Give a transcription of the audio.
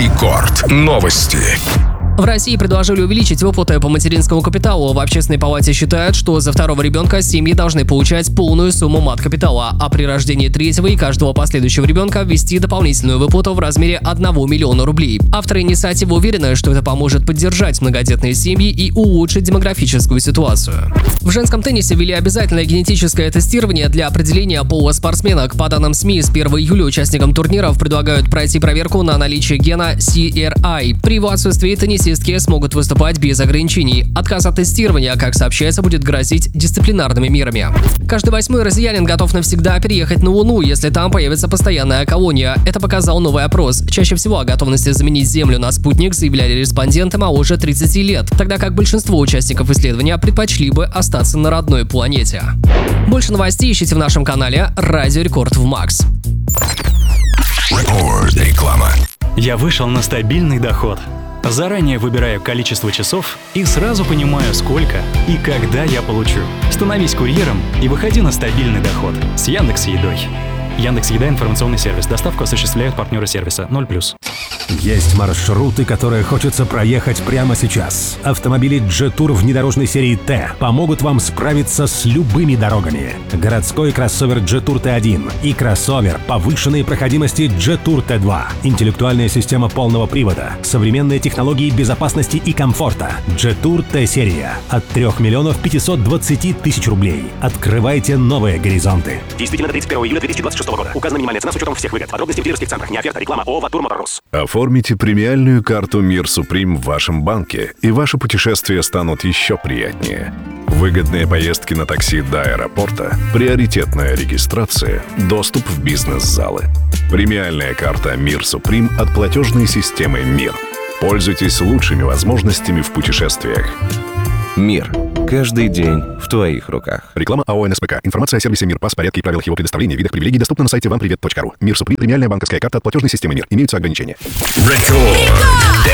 Рекорд. Новости. В России предложили увеличить выплаты по материнскому капиталу. В Общественной палате считают, что за второго ребенка семьи должны получать полную сумму мат-капитала, а при рождении третьего и каждого последующего ребенка ввести дополнительную выплату в размере 1 миллиона рублей. Авторы инициативы уверены, что это поможет поддержать многодетные семьи и улучшить демографическую ситуацию. В женском теннисе ввели обязательное генетическое тестирование для определения пола спортсменок. По данным СМИ, с 1 июля участникам турниров предлагают пройти проверку на наличие гена CRI. При его отсутствии теннисистки смогут выступать без ограничений. Отказ от тестирования, как сообщается, будет грозить дисциплинарными мерами. Каждый 8-й россиянин готов навсегда переехать на Луну, если там появится постоянная колония. Это показал новый опрос. Чаще всего о готовности заменить Землю на спутник заявляли респонденты моложе 30 лет, тогда как большинство участников исследования предпочли бы остаться на родной планете. Больше новостей ищите в нашем канале Радио Рекорд в Макс. Реклама. Я вышел на стабильный доход. Заранее выбираю количество часов и сразу понимаю, сколько и когда я получу. Становись курьером и выходи на стабильный доход с Яндекс.Едой. Яндекс.Еда — информационный сервис. Доставку осуществляют партнеры сервиса 0+. Есть маршруты, которые хочется проехать прямо сейчас. Автомобили Jetour внедорожной серии Т помогут вам справиться с любыми дорогами. Городской кроссовер Jetour T1 и кроссовер повышенной проходимости Jetour T2. Интеллектуальная система полного привода, современные технологии безопасности и комфорта. Jetour T-серия от 3 520 000 рублей. Открывайте новые горизонты. Действительно до 31 июля 2026 года. Указана минимальная цена с учетом всех выгод. Подробности в дилерских центрах. Не оферта, реклама. ООО «Ватур Моторс». Оформите премиальную карту «Мир Суприм» в вашем банке, и ваши путешествия станут еще приятнее. Выгодные поездки на такси до аэропорта, приоритетная регистрация, доступ в бизнес-залы. Премиальная карта «Мир Суприм» от платежной системы «Мир». Пользуйтесь лучшими возможностями в путешествиях. Мир. Каждый день в твоих руках. Реклама АО «НСПК». Информация о сервисе «Мир», порядке и правилах его предоставления, видах привилегий доступна на сайте вампривет.ру. «Мир Суприм» — премиальная банковская карта от платежной системы «Мир». Имеются ограничения. Рекорд.